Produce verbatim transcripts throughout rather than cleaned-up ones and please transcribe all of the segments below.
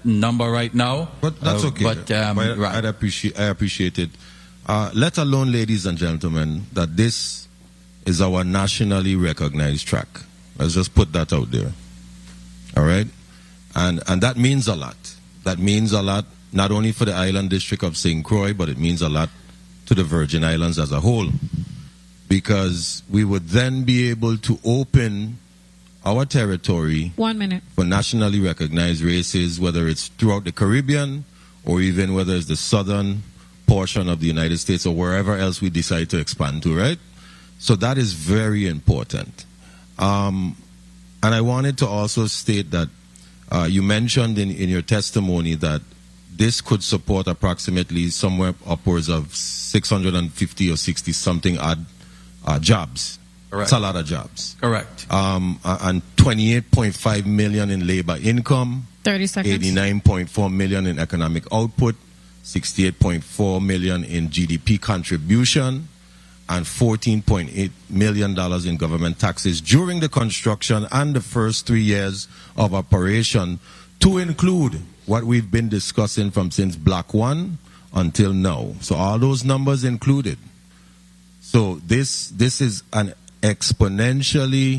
number right now. But that's uh, okay. But um, I, right. I'd appreciate, I appreciate it. Uh, let alone, ladies and gentlemen, that this is our nationally recognized track. Let's just put that out there. All right? And, and that means a lot. That means a lot, not only for the island district of Saint Croix, but it means a lot to the Virgin Islands as a whole. Because we would then be able to open our territory One minute. for nationally recognized races, whether it's throughout the Caribbean or even whether it's the southern portion of the United States or wherever else we decide to expand to, right? So that is very important. Um, and I wanted to also state that uh, you mentioned in, in your testimony that this could support approximately somewhere upwards of six hundred fifty or sixty something odd uh, jobs. Correct. It's a lot of jobs. Correct. Um, and twenty-eight point five million in labor income. thirty seconds. eighty-nine point four million in economic output. sixty-eight point four million in G D P contribution. And fourteen point eight million dollars in government taxes during the construction and the first three years of operation, to include what we've been discussing from since Block One until now. So all those numbers included. So this this is an exponentially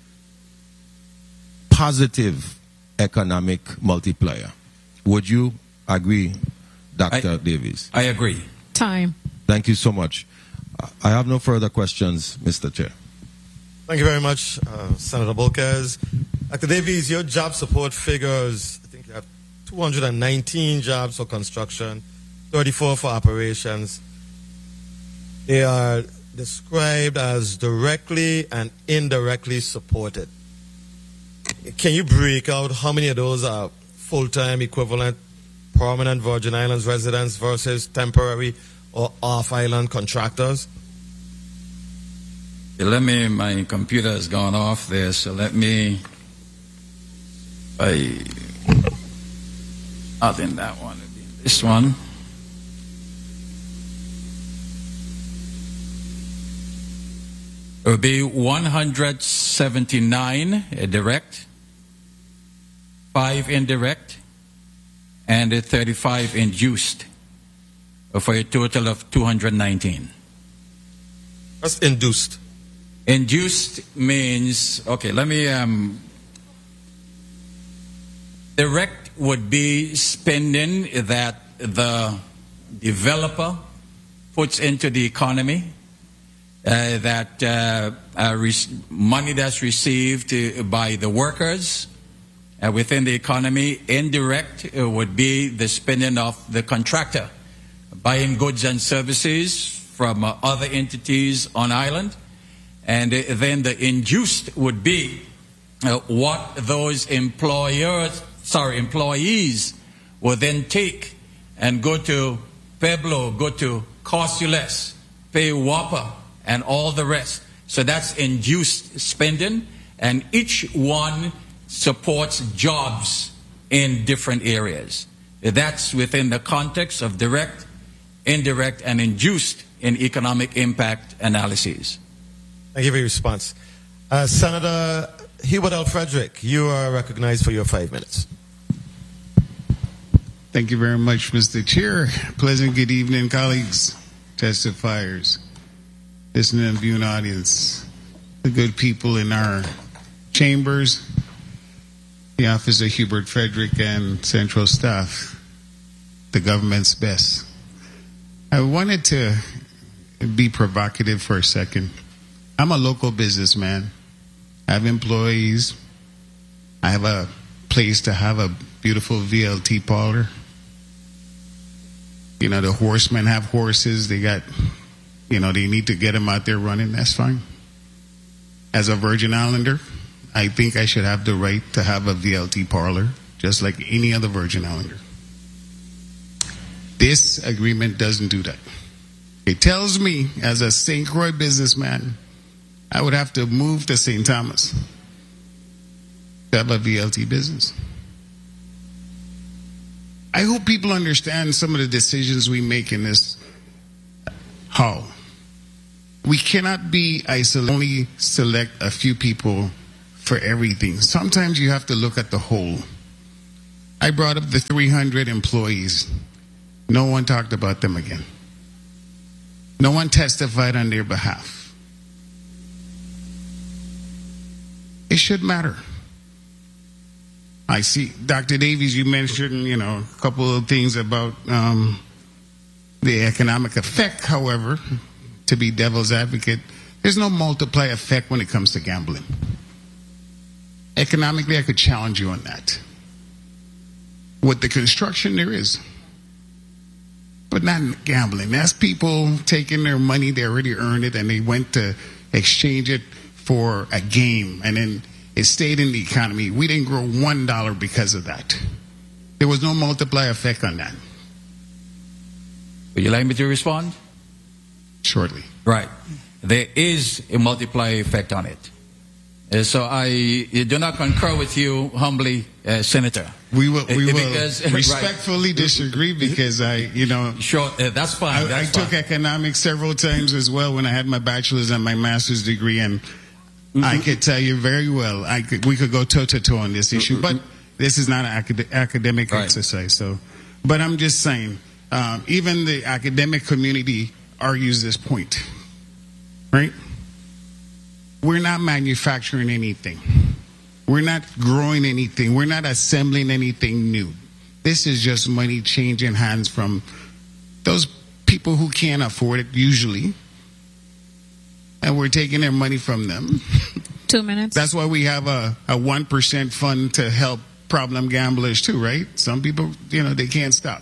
positive economic multiplier. Would you agree, Doctor I, Davies? I agree. Time. Thank you so much. I have no further questions, Mister Chair. Thank you very much, uh, Senator Bolkers. Doctor Davies, your job support figures, I think you have two hundred nineteen jobs for construction, thirty-four for operations. They are described as directly and indirectly supported. Can you break out how many of those are full-time equivalent permanent Virgin Islands residents versus temporary or off-island contractors? Let me, my computer has gone off there, so let me, I, not in that one, it'd be in this one. It would be one hundred seventy-nine direct, five indirect, and thirty-five induced, for a total of two hundred nineteen. That's induced. Induced means, okay, let me, um, direct would be spending that the developer puts into the economy, uh, that uh, uh, re- money that's received uh, by the workers uh, within the economy. Indirect uh, would be the spending of the contractor, buying goods and services from uh, other entities on island. And uh, then the induced would be uh, what those employers, sorry, employees will then take and go to Pueblo, go to Cost You Less, pay Whopper, and all the rest. So that's induced spending, and each one supports jobs in different areas. That's within the context of direct, indirect, and induced in economic impact analyses. Thank you for your response. Uh, Senator Hubert L. Frederick, you are recognized for your five minutes. Thank you very much, Mister Chair. Pleasant good evening, colleagues, testifiers, listening and viewing audience, the good people in our chambers, the Office of Hubert Frederick, and central staff, the government's best. I wanted to be provocative for a second. I'm a local businessman. I have employees. I have a place to have a beautiful V L T parlor. You know, the horsemen have horses. They got, you know, they need to get them out there running. That's fine. As a Virgin Islander, I think I should have the right to have a V L T parlor, just like any other Virgin Islander. This agreement doesn't do that. It tells me, as a Saint Croix businessman, I would have to move to Saint Thomas to have a V L T business. I hope people understand some of the decisions we make in this. How? We cannot be isolated, only select a few people for everything. Sometimes you have to look at the whole. I brought up the three hundred employees. No one talked about them again. No one testified on their behalf. It should matter. I see, Doctor Davies, you mentioned, you know, a couple of things about um, the economic effect. However, to be devil's advocate, there's no multiplier effect when it comes to gambling. Economically, I could challenge you on that. With the construction, there is. But not in gambling. That's people taking their money, they already earned it, and they went to exchange it for a game. And then it stayed in the economy. We didn't grow one dollar because of that. There was no multiplier effect on that. Would you like me to respond? Shortly. Right. There is a multiplier effect on it. Uh, so I do not concur with you humbly, uh, Senator. We will, we will because, respectfully right. disagree because I, you know. Sure, uh, that's fine. I, that's I fine. took economics several times as well when I had my bachelor's and my master's degree, and mm-hmm. I could tell you very well, I could, we could go toe to toe on this issue, but this is not an acad- academic right. exercise. So, but I'm just saying, um, even the academic community argues this point, right? We're not manufacturing anything. We're not growing anything. We're not assembling anything new. This is just money changing hands from those people who can't afford it usually. And we're taking their money from them. Two minutes. That's why we have a, a one percent fund to help problem gamblers too, right? Some people, you know, they can't stop.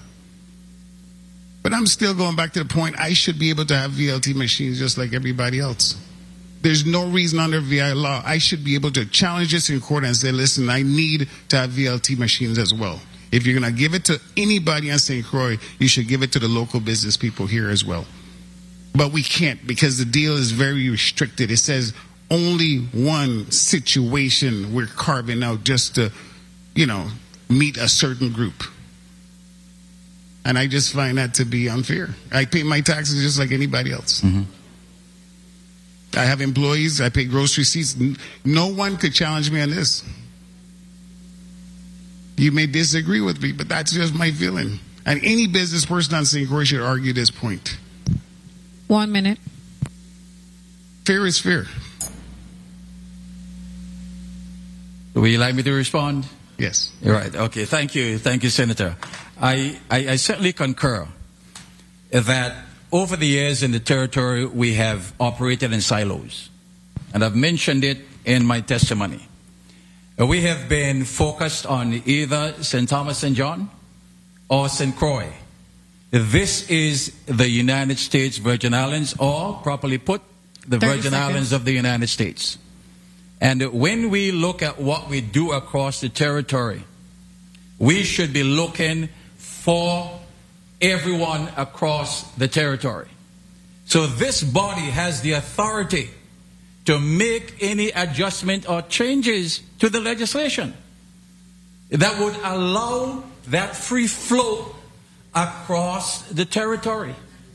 But I'm still going back to the point, I should be able to have V L T machines just like everybody else. There's no reason under V I law I should be able to challenge this in court and say, listen, I need to have V L T machines as well. If you're going to give it to anybody in Saint Croix, you should give it to the local business people here as well. But we can't because the deal is very restricted. It says only one situation we're carving out just to, you know, meet a certain group. And I just find that to be unfair. I pay my taxes just like anybody else. Mm-hmm. I have employees. I pay grocery receipts. No one could challenge me on this. You may disagree with me, but that's just my feeling. And any business person on Saint Croix should argue this point. One minute. Fair is fair. Would you like me to respond? Yes. You're right. Okay. Thank you. Thank you, Senator. I, I, I certainly concur that over the years in the territory, we have operated in silos. And I've mentioned it in my testimony. We have been focused on either Saint Thomas Saint John or Saint Croix. This is the United States Virgin Islands, or properly put, the Virgin seconds. Islands of the United States. And when we look at what we do across the territory, we should be looking for everyone across the territory. So this body has the authority to make any adjustment or changes to the legislation that would allow that free flow across the territory.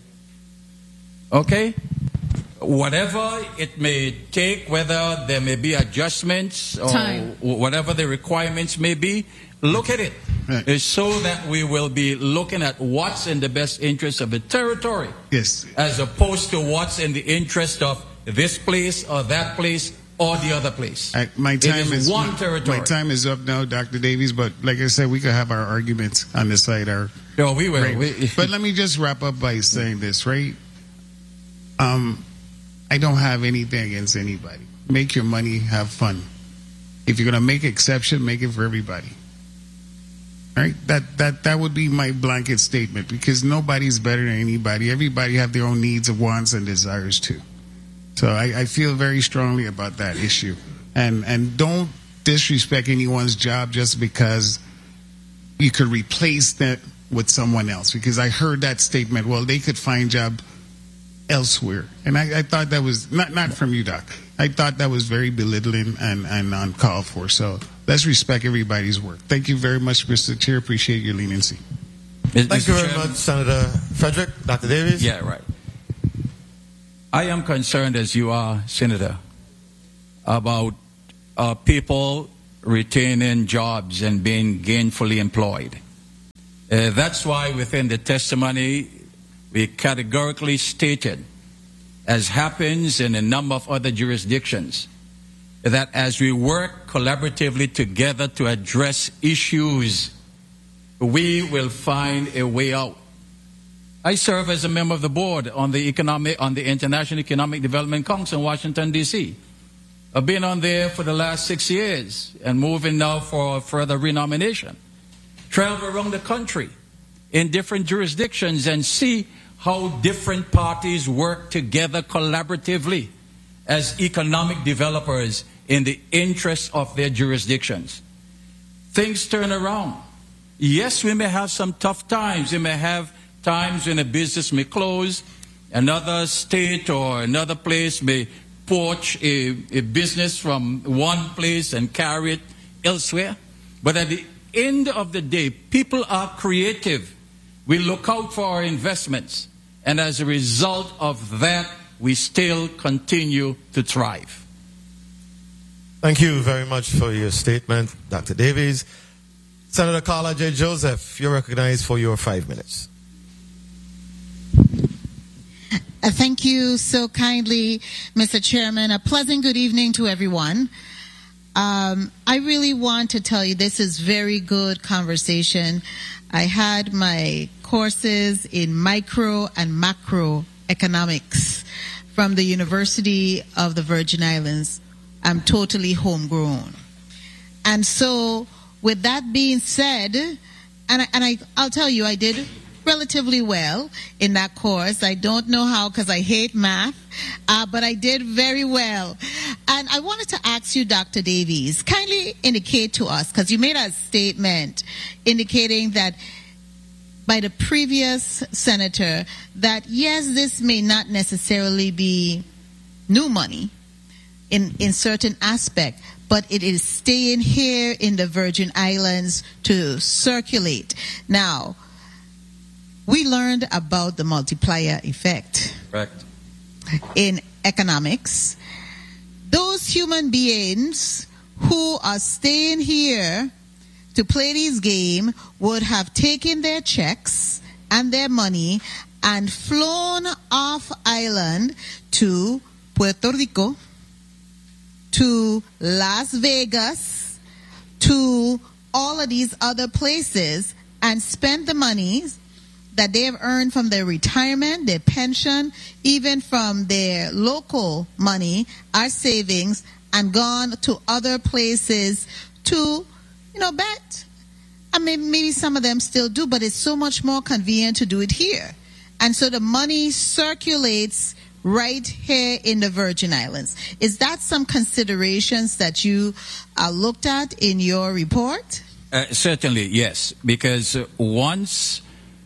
Okay? Whatever it may take, whether there may be adjustments or Time. whatever the requirements may be, look at it. Right. It's so that we will be looking at what's in the best interest of the territory. Yes. As opposed to what's in the interest of this place or that place or the other place. I, my time it is, is one territory. My time is up now, Doctor Davies, but like I said, we could have our arguments on this side. Our, oh, we will. We, but let me just wrap up by saying this, right? Um, I don't have anything against anybody. Make your money, have fun. If you're going to make exception, make it for everybody. Right? That that that would be my blanket statement, because nobody's better than anybody. Everybody have their own needs, wants, and desires too. So I, I feel very strongly about that issue. And and don't disrespect anyone's job just because you could replace that with someone else. Because I heard that statement, well, they could find job elsewhere. And I, I thought that was, not, not from you, Doc. I thought that was very belittling and, and uncalled for. So let's respect everybody's work. Thank you very much, Mister Chair. Appreciate your leniency. Thank Mister you very Chairman. much, Senator Frederick. Doctor Davies? Yeah, right. I am concerned, as you are, Senator, about uh, people retaining jobs and being gainfully employed. Uh, that's why within the testimony we categorically stated, as happens in a number of other jurisdictions, that as we work collaboratively together to address issues, we will find a way out. I serve as a member of the board on the economic, on the International Economic Development Council in Washington, D C I've been on there for the last six years and moving now for further renomination. Travel around the country in different jurisdictions and see how different parties work together collaboratively as economic developers in the interest of their jurisdictions. Things turn around. Yes, we may have some tough times. We may have times when a business may close, another state or another place may poach a, a business from one place and carry it elsewhere. But at the end of the day, people are creative. We look out for our investments. And as a result of that, we still continue to thrive. Thank you very much for your statement, Doctor Davies. Senator Carla J. Joseph, you're recognized for your five minutes. Uh, thank you so kindly, Mister Chairman. A pleasant good evening to everyone. Um, I really want to tell you this is very good conversation. I had my courses in micro and macro economics from the University of the Virgin Islands. I'm totally homegrown. And so with that being said, and, I, and I, I'll tell you, I did relatively well in that course. I don't know how because I hate math, uh, but I did very well. And I wanted to ask you, Doctor Davies, kindly indicate to us, because you made a statement indicating that by the previous senator that, yes, this may not necessarily be new money in, in certain aspect, but it is staying here in the Virgin Islands to circulate. Now, we learned about the multiplier effect. Correct. In economics. Those human beings who are staying here to play this game would have taken their checks and their money and flown off island to Puerto Rico, to Las Vegas, to all of these other places and spent the money that they have earned from their retirement, their pension, even from their local money, our savings, and gone to other places to, you know, bet. I mean, maybe some of them still do, but it's so much more convenient to do it here. And so the money circulates right here in the Virgin Islands. Is that some considerations that you uh, looked at in your report? Uh, certainly, yes, because uh, once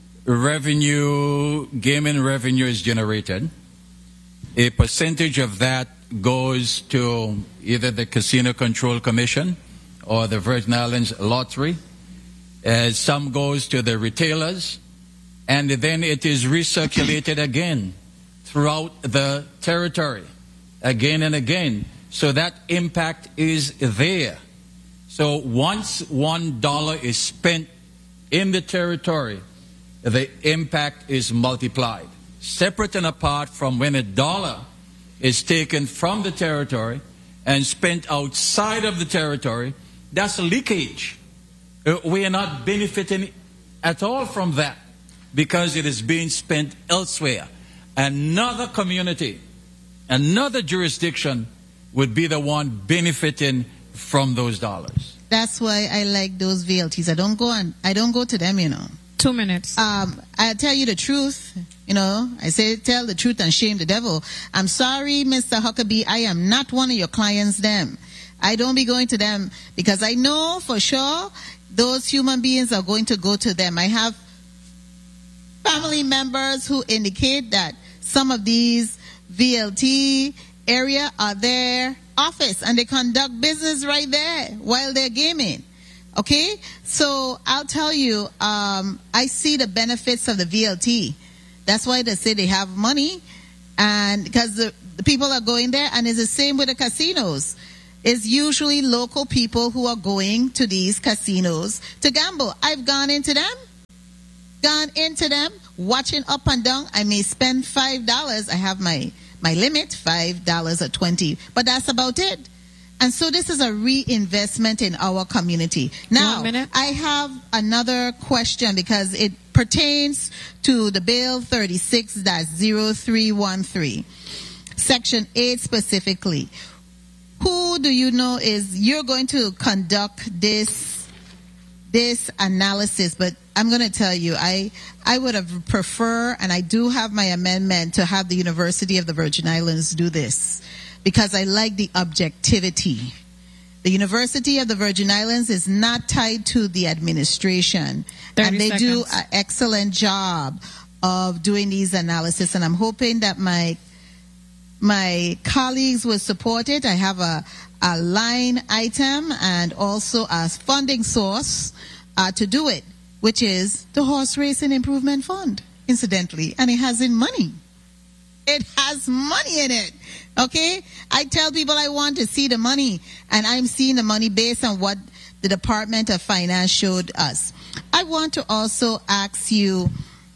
revenue, gaming revenue is generated, a percentage of that goes to either the Casino Control Commission or the Virgin Islands Lottery. Uh, some goes to the retailers, and then it is recirculated again throughout the territory, again and again. So that impact is there. So once one dollar is spent in the territory, the impact is multiplied. Separate and apart from when a dollar is taken from the territory and spent outside of the territory, that's a leakage. Uh, we are not benefiting at all from that because it is being spent elsewhere. Another community, another jurisdiction would be the one benefiting from those dollars. That's why I like those V L Ts. I don't go on, I don't go to them, you know. Two minutes. Um, I tell you the truth, you know, I say tell the truth and shame the devil. I'm sorry, Mister Huckabee, I am not one of your clients, them. I don't be going to them because I know for sure those human beings are going to go to them. I have family members who indicate that some of these V L T area are their office and they conduct business right there while they're gaming. Okay, so I'll tell you, um, I see the benefits of the V L T. That's why they say they have money, and because the, the people are going there, and it's the same with the casinos. is usually local people who are going to these casinos to gamble. I've gone into them, gone into them, watching up and down. I may spend five dollars. I have my, my limit, five dollars or twenty, but that's about it. And so this is a reinvestment in our community. Now, One minute. I have another question because it pertains to the Bill thirty-six dash zero three one three, Section eight specifically. Who do you know is, you're going to conduct this, this analysis, but I'm going to tell you, I, I would have preferred, and I do have my amendment, to have the University of the Virgin Islands do this, because I like the objectivity. The University of the Virgin Islands is not tied to the administration, and they do seconds. an excellent job of doing these analysis, and I'm hoping that my my colleagues will support it. I have a, a line item and also a funding source uh, to do it, which is the Horse Racing Improvement Fund, incidentally, and it has in money. It has money in it. Okay? I tell people I want to see the money, and I'm seeing the money based on what the Department of Finance showed us. I want to also ask you,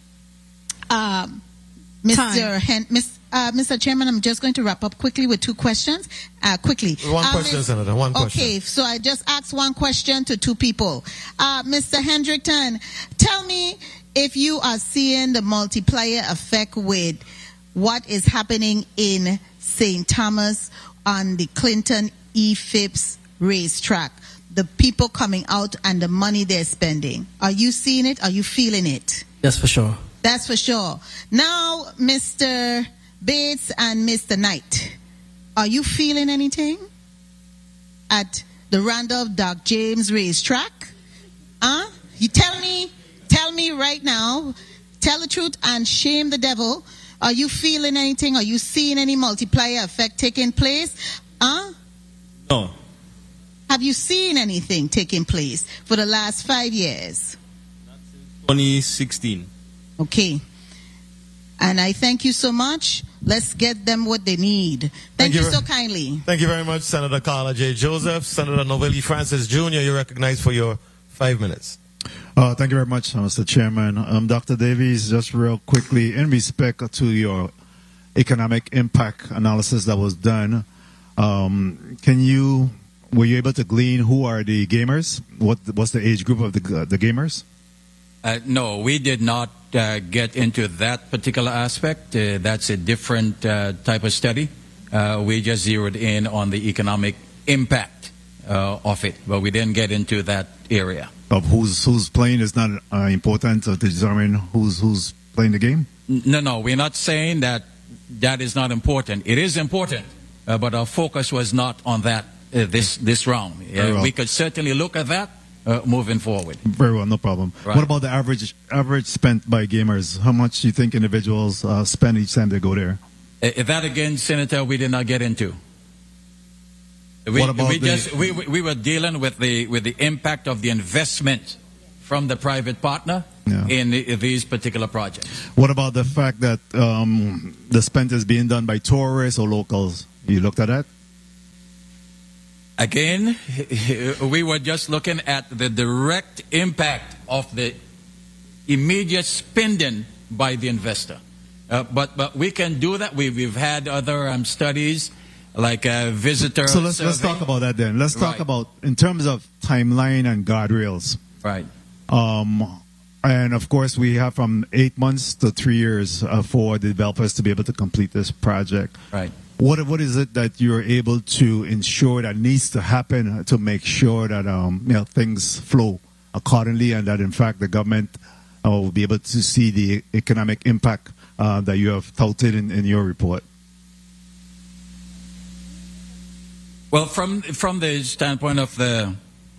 um, Mister Hen- Miss, uh, Mister Chairman, I'm just going to wrap up quickly with two questions. Uh, quickly. One Uh, question, Miz- Senator. One question. Okay, so I just asked one question to two people. Uh, Mister Hendrickton, tell me if you are seeing the multiplier effect with what is happening in Saint Thomas on the Clinton E F I P S racetrack. The people coming out and the money they're spending. Are you seeing it? Are you feeling it? Yes, for sure. That's for sure. Now, Mister Bates and Mister Knight, are you feeling anything at the Randolph Doc James racetrack? Huh? You tell me, tell me right now, tell the truth and shame the devil. Are you feeling anything? Are you seeing any multiplier effect taking place? Huh? No. Have you seen anything taking place for the last five years? twenty sixteen. Okay. And I thank you so much. Let's get them what they need. Thank, Thank you you. so kindly. Thank you very much, Senator Carla J. Joseph. Senator Novelli Francis Junior, you're recognized for your five minutes. Uh, thank you very much, Mister Chairman. Um, Doctor Davies, just real quickly, in respect to your economic impact analysis that was done, um, can you, were you able to glean who are the gamers? What what's the age group of the the gamers? Uh, no, we did not uh, get into that particular aspect. Uh, that's a different uh, type of study. Uh, we just zeroed in on the economic impact uh, of it, but we didn't get into that area. Of who's who's playing is not uh, important to determine who's who's playing the game. No, no, we're not saying that that is not important. It is important, uh, but our focus was not on that uh, this this round. Very Uh, well. we could certainly look at that uh, moving forward. Very well, no problem. Right. What about the average average spent by gamers? How much do you think individuals uh, spend each time they go there? Uh, that again, Senator, we did not get into. We, What about we the- just we, we we were dealing with the with the impact of the investment from the private partner Yeah. in the, these particular projects. What about the fact that um, the spend is being done by tourists or locals? You looked at that? Again, we were just looking at the direct impact of the immediate spending by the investor. Uh, but but we can do that. We we've had other um, studies like a visitor. So let's let's survey. talk about that then. Let's talk Right. about in terms of timeline and guardrails. Right. Um, and of course, we have from eight months to three years uh, for the developers to be able to complete this project. Right. What what is it that you're able to ensure that needs to happen to make sure that um, you know, things flow accordingly, and that in fact the government uh, will be able to see the economic impact uh, that you have touted in, in your report? Well, from from the standpoint of the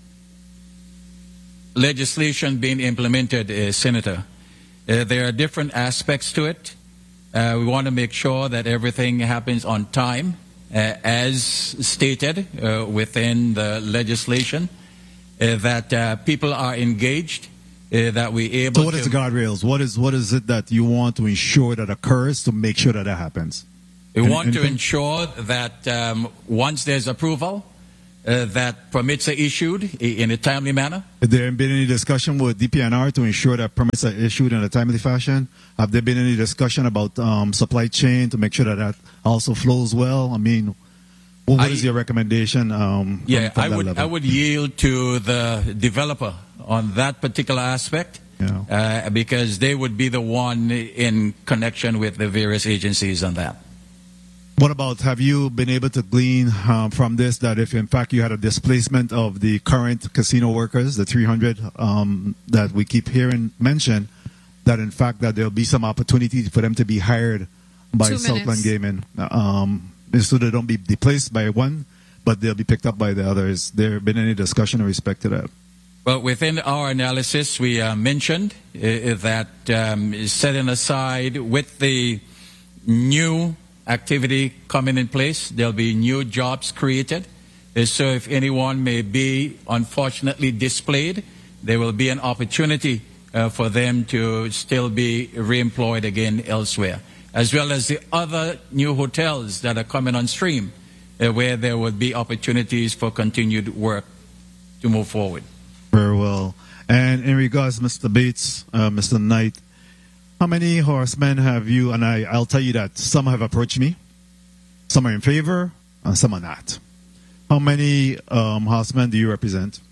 legislation being implemented, uh, Senator, uh, there are different aspects to it. Uh, we want to make sure that everything happens on time, uh, as stated uh, within the legislation, uh, that uh, people are engaged, uh, that we able So what to... is the guardrails? What is what is it that you want to ensure that occurs to make sure that that happens? We Any- want to anything? ensure that um, once there's approval, uh, that permits are issued i- in a timely manner. Has there been any discussion with D P N R to ensure that permits are issued in a timely fashion? Have there been any discussion about um, supply chain to make sure that that also flows well? I mean, what, what I- is your recommendation? Um, from, Yeah, from I that would level? I would yield to the developer on that particular aspect, Yeah. uh, because they would be the one in connection with the various agencies on that. What about, have you been able to glean um, from this that if in fact you had a displacement of the current casino workers, the three hundred um, that we keep hearing mentioned, that in fact that there'll be some opportunity for them to be hired by Two Southland minutes. Gaming, um, so they don't be displaced by one, but they'll be picked up by the others. There been any discussion in respect to that? Well, within our analysis, we uh, mentioned uh, that um, setting aside with the new activity coming in place, there'll be new jobs created. Uh, So if anyone may be unfortunately displayed, there will be an opportunity uh, for them to still be reemployed again elsewhere, as well as the other new hotels that are coming on stream, uh, where there will be opportunities for continued work to move forward. Very well. And in regards, Mister Bates, uh, Mister Knight, how many horsemen have you? And I, I'll tell you that some have approached me, some are in favor, and some are not. How many um, horsemen do you represent?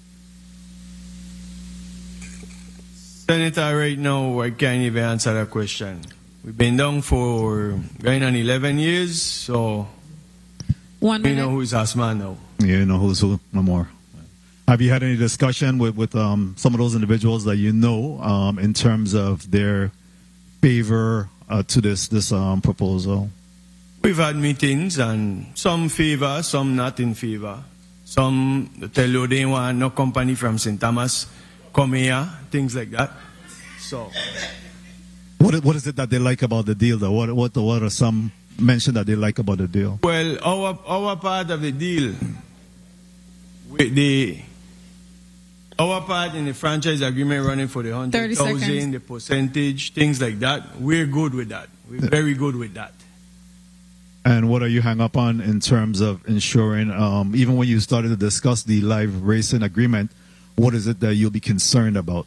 Senator, right now, I can't even answer that question. We've been down for going on eleven years, so One we minute. know who is Asman now. You know who's who, no more. Have you had any discussion with, with um, some of those individuals that you know um, in terms of their favor uh, to this, this um, proposal? We've had meetings, and some favor, some not in favor. Some tell you they want no company from Saint Thomas come here, things like that. So, What, i- what is it that they like about the deal, though? What, what, what are some mention that they like about the deal? well, our our part of the deal, with the our part in the franchise agreement running for the hundred thirty seconds. thousand, the percentage, things like that, we're good with that. We're very good with that. And what are you hung up on in terms of ensuring, um, even when you started to discuss the live racing agreement, what is it that you'll be concerned about?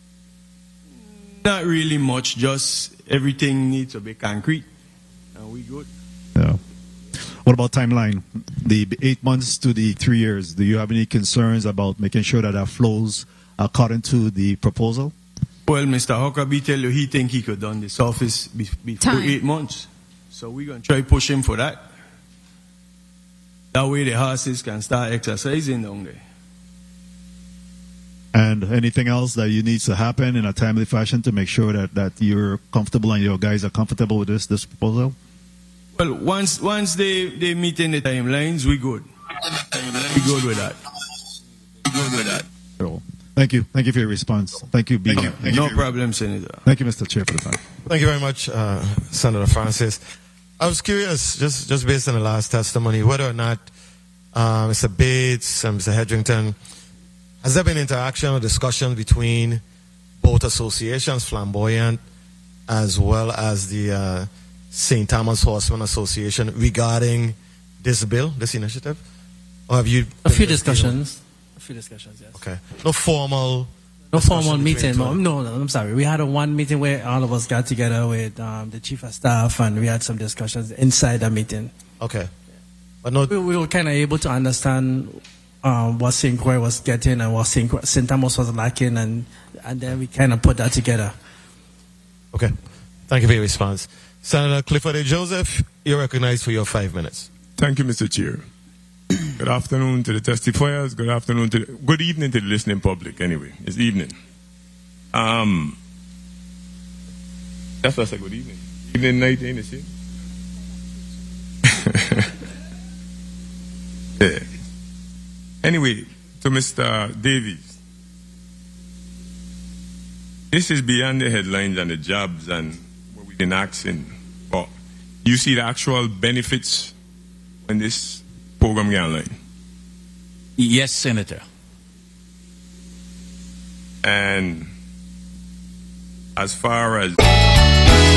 Not really much, just everything needs to be concrete. And we good. Yeah. What about timeline? The eight months to the three years. Do you have any concerns about making sure that that flows according to the proposal? Well, Mister Huckabee tell you he think he could done this office be- before Time. eight months. So we're going to try push him for that. That way the horses can start exercising down there. And anything else that you need to happen in a timely fashion to make sure that, that you're comfortable and your guys are comfortable with this, this proposal? Well, once once they, they meet in the timelines, we good. We good with that. We good with that. Cool. Thank you. Thank you for your response. Thank you, B. Thank you. No problem, Senator. Thank you, Mister Chair, for the time. Thank you very much, uh, Senator Francis. I was curious, just, just based on the last testimony, whether or not uh, Mister Bates and Mister Hedrington, has there been interaction or discussion between both associations, Flamboyant as well as the uh, Saint Thomas Horseman Association, regarding this bill, this initiative? Or have you... A few discussions. A few discussions, yes. Okay. No formal... No discussion formal between meeting. two? No, no, no, I'm sorry. We had a one meeting where all of us got together with um, the chief of staff, and we had some discussions inside the meeting. Okay. But no... We, we were kind of able to understand um, what Saint Croix was getting and what Saint Saint Thomas was lacking, and, and then we kind of put that together. Okay. Thank you for your response. Senator Clifford A. Joseph, you're recognized for your five minutes. Thank you, Mister Chair. Good afternoon to the testifiers. Good afternoon to the, good evening to the listening public. Anyway, it's evening. Um, that's why I said good evening. Evening, night, ain't it? See? Yeah. Anyway, to Mister Davies, this is beyond the headlines and the jobs and what we've been asking. But you see the actual benefits when this program get online. Yes, Senator. And as far as